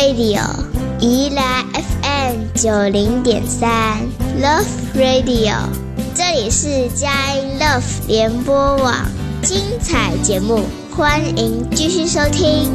Radio 宜兰 FM90.3 Love Radio， 这里是佳音 Love 联播网，精彩节目欢迎继续收听。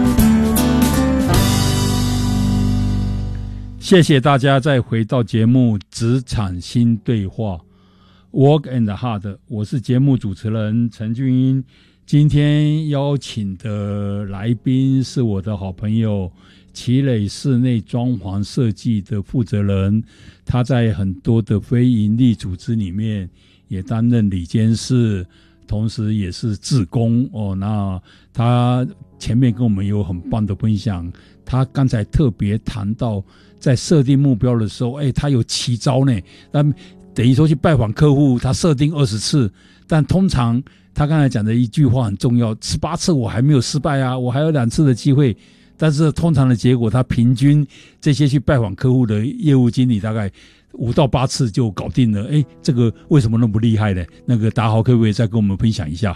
谢谢大家再回到节目职场新对话 Work and Hard， 我是节目主持人陈俊英。今天邀请的来宾是我的好朋友奇磊室内装潢设计的负责人，他在很多的非营利组织里面也担任理监事，同时也是志工哦。那他前面跟我们有很棒的分享，他刚才特别谈到在设定目标的时候，他有奇招呢。那等于说去拜访客户，他设定20次，但通常他刚才讲的一句话很重要，18次我还没有失败啊，我还有2次的机会。但是通常的结果，他平均这些去拜访客户的业务经理大概5到8次就搞定了。这个为什么那么厉害呢？那个达豪可不可以再跟我们分享一下？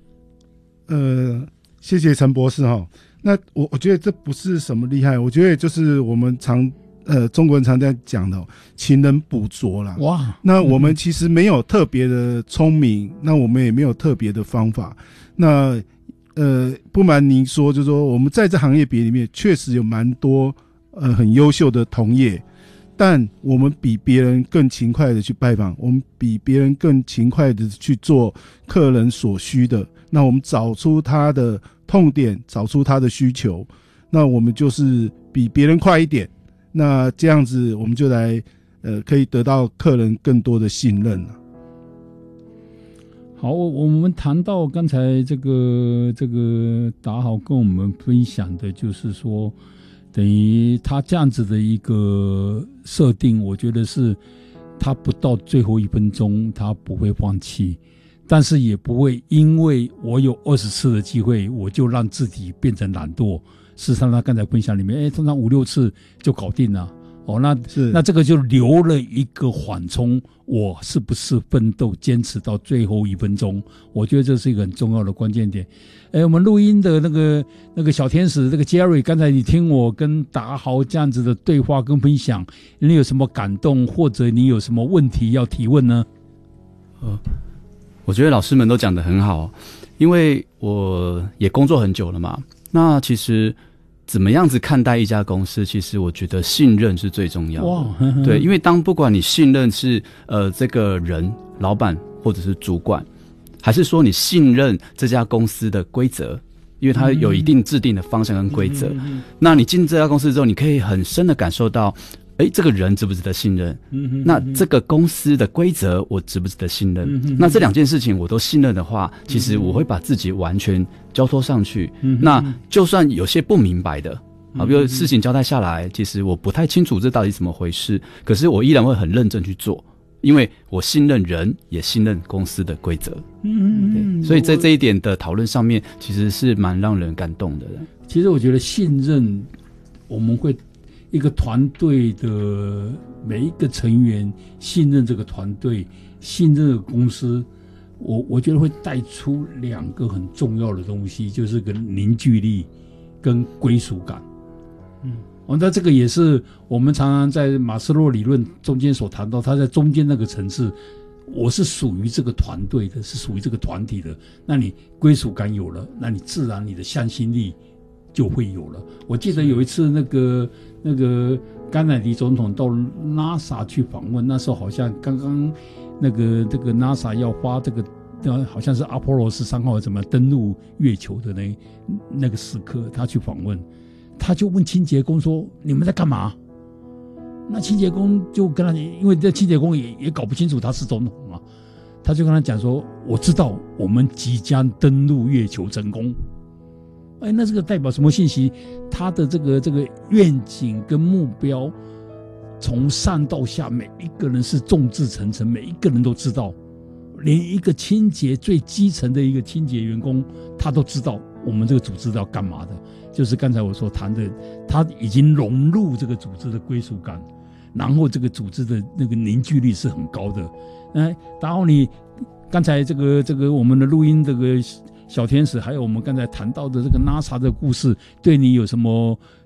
谢谢陈博士哈。那我觉得这不是什么厉害，我觉得就是我们中国人常在讲的勤能补拙啦。哇，那我们其实没有特别的聪明，那我们也没有特别的方法。那不瞒您说，就是说我们在这行业别里面确实有蛮多很优秀的同业，但我们比别人更勤快的去拜访，我们比别人更勤快的去做客人所需的。那我们找出他的痛点，找出他的需求，那我们就是比别人快一点。那这样子我们就来可以得到客人更多的信任了。 好，我们谈到刚才这个达豪跟我们分享的，就是说等于他这样子的一个设定，我觉得是他不到最后1分钟他不会放弃，但是也不会因为我有20次的机会我就让自己变成懒惰。事实上他刚才分享里面通常5、6次就搞定了。那这个就留了一个缓冲，我是不是奋斗坚持到最后1分钟，我觉得这是一个很重要的关键点。我们录音的那个小天使这个 Jerry， 刚才你听我跟达豪这样子的对话跟分享，你有什么感动，或者你有什么问题要提问呢？ 我觉得老师们都讲得很好，因为我也工作很久了嘛。那其实怎么样子看待一家公司，其实我觉得信任是最重要的。对，因为不管你信任是这个人老板或者是主管，还是说你信任这家公司的规则，因为它有一定制定的方向跟规则，那你进这家公司之后，你可以很深的感受到这个人值不值得信任，那这个公司的规则我值不值得信任，那这2件事情我都信任的话，其实我会把自己完全交托上去。那就算有些不明白的比如事情交代下来，其实我不太清楚这到底怎么回事，可是我依然会很认真去做，因为我信任人，也信任公司的规则。所以在这一点的讨论上面，其实是蛮让人感动的。 其实我觉得信任，我们会一个团队的每一个成员信任这个团队，信任这个公司，我觉得会带出2个很重要的东西，就是个凝聚力跟归属感。那这个也是我们常常在马斯洛理论中间所谈到，他在中间那个层次，我是属于这个团队的，是属于这个团体的，那你归属感有了，那你自然你的向心力就会有了。我记得有一次那个甘乃迪总统到 NASA 去访问，那时候好像刚刚这个 NASA 要发这个好像是阿波罗13号怎么登陆月球的那个时刻，他去访问，他就问清洁工说：“你们在干嘛？”那清洁工就跟他，因为这清洁工也搞不清楚他是总统嘛，他就跟他讲说：“我知道我们即将登陆月球成功。”那这个代表什么信息？他的这个愿景跟目标，从上到下，每一个人是众志成城，每一个人都知道，连一个清洁最基层的一个清洁员工，他都知道我们这个组织要干嘛的。就是刚才我所谈的，他已经融入这个组织的归属感，然后这个组织的那个凝聚力是很高的。然后你刚才这个我们的录音这个小天使，还有我们刚才谈到的这个 NASA 的故事，对你有什么